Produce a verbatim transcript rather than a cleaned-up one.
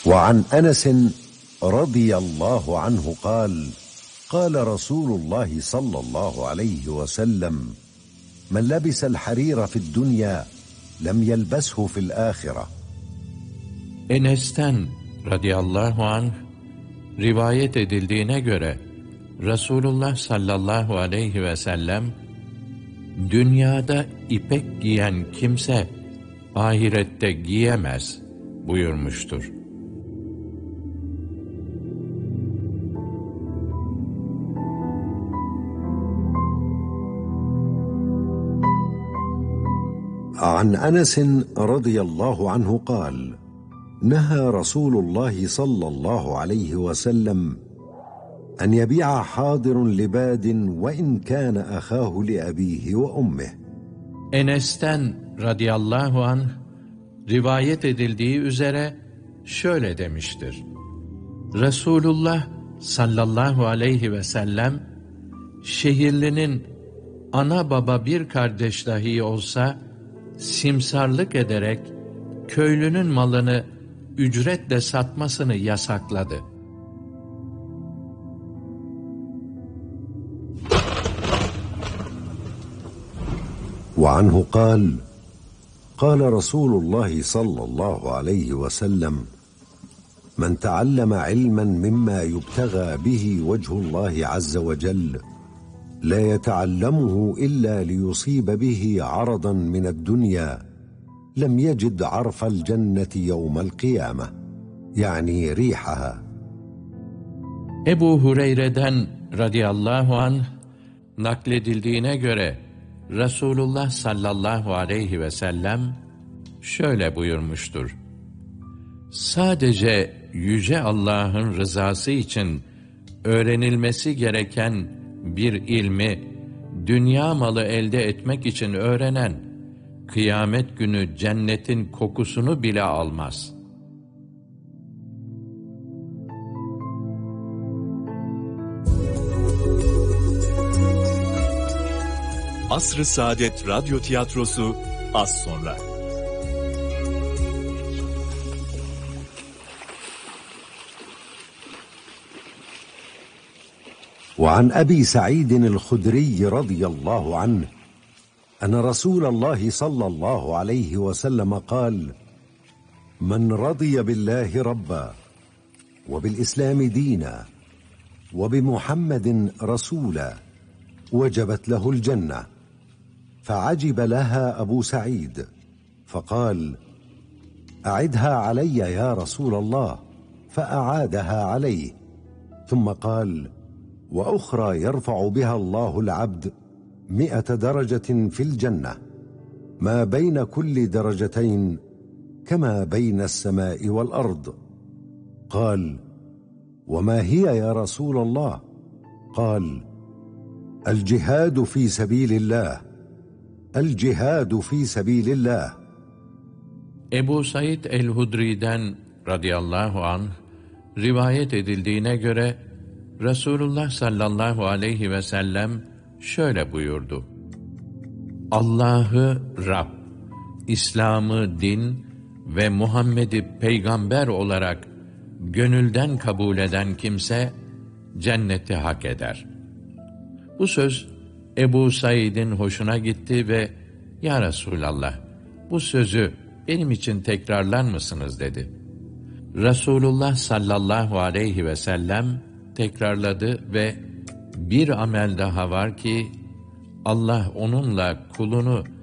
وعن أنس رضي الله عنه قال قال رسول الله صلى الله عليه وسلم من لبس الحرير في الدنيا لم يلبسه في الآخرة. Enes'ten radıyallahu anh rivayet edildiğine göre Resulullah sallallahu aleyhi ve sellem dünyada ipek giyen kimse ahirette giyemez buyurmuştur. عن أنس رضي الله عنه قال نهى رسول الله صلى الله عليه وسلم أن يبيع حاضر لباد وإن كان أخاه لأبيه وأمه. Enes'ten radıyallahu anh rivayet edildiği üzere şöyle demiştir. Resulullah sallallahu aleyhi ve sellem şehirlinin ana baba bir kardeş dahi olsa simsarlık ederek köylünün malını ücretle satmasını yasakladı. وعنه قال قال رسول الله صلى الله عليه وسلم من تعلم علما مما يبتغى به وجه الله عز وجل لا يتعلمه إلا ليصيب به عرضا من الدنيا لم يجد عرف الجنة يوم القيامة يعني ريحها. Ebu Hureyre'den radıyallahu anh nakledildiğine göre Resulullah sallallahu aleyhi ve sellem şöyle buyurmuştur. Sadece Yüce Allah'ın rızası için öğrenilmesi gereken bir ilmi dünya malı elde etmek için öğrenen kıyamet günü cennetin kokusunu bile almaz. Asr-ı Saadet Radyo Tiyatrosu az sonra. وعن أبي سعيد الخدري رضي الله عنه أن رسول الله صلى الله عليه وسلم قال من رضي بالله ربا وبالإسلام دينا وبمحمد رسولا وجبت له الجنة. فعجب لها أبو سعيد فقال أعدها علي يا رسول الله، فأعادها عليه ثم قال وأخرى يرفع بها الله العبد مئة درجة في الجنة ما بين كل درجتين كما بين السماء والأرض. قال وما هي يا رسول الله؟ قال الجهاد في سبيل الله الجهاد في سبيل الله. Ebu Said el-Hudri'den radıyallahu anh rivayet edildiğine göre Resulullah sallallahu aleyhi ve sellem şöyle buyurdu. Allah'ı Rab, İslam'ı din ve Muhammed'i peygamber olarak gönülden kabul eden kimse cenneti hak eder. Bu söz Ebu Said'in hoşuna gitti ve Ya Resulallah, bu sözü benim için tekrarlar mısınız dedi. Resulullah sallallahu aleyhi ve sellem tekrarladı ve bir amel daha var ki Allah onunla kulunu